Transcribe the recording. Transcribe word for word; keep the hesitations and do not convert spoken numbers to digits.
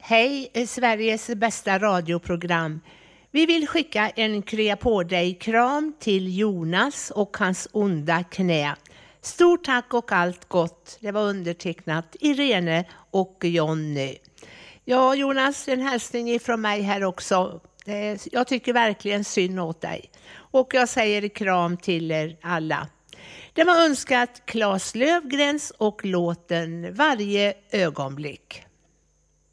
Hej, Sveriges bästa radioprogram. Vi vill skicka en krya på dig-kram till Jonas och hans onda knä. Stort tack och allt gott. Det var undertecknat Irene och Jonny. Ja, Jonas, en hälsning från mig här också. Jag tycker verkligen synd åt dig. Och jag säger kram till er alla. Det var önskat Claes Lövgrens och låten Varje ögonblick.